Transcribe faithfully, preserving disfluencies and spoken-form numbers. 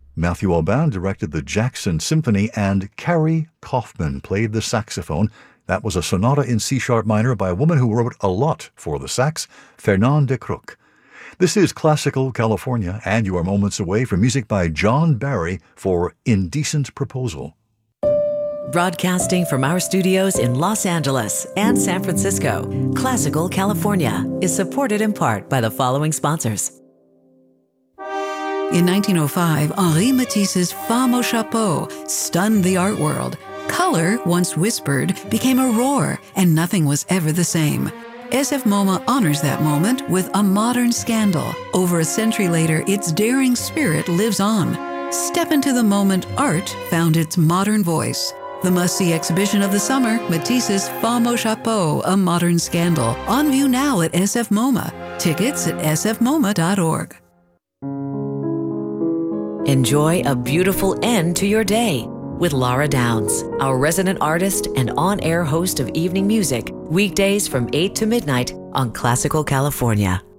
Matthew Aubin directed the Jackson Symphony, and Carrie Kaufman played the saxophone. That was a sonata in C-sharp minor by a woman who wrote a lot for the sax, Fernande de Crook. This is Classical California, and you are moments away from music by John Barry for Indecent Proposal. Broadcasting from our studios in Los Angeles and San Francisco, Classical California is supported in part by the following sponsors. In nineteen oh five, Henri Matisse's Femme au Chapeau stunned the art world. Color, once whispered, became a roar, and nothing was ever the same. S F MoMA honors that moment with a modern scandal. Over a century later, its daring spirit lives on. Step into the moment art found its modern voice. The must-see exhibition of the summer, Matisse's Femme au Chapeau, A Modern Scandal. On view now at S F MoMA. Tickets at s f moma dot org. Enjoy a beautiful end to your day with Laura Downs, our resident artist and on-air host of evening music, weekdays from eight to midnight on Classical California.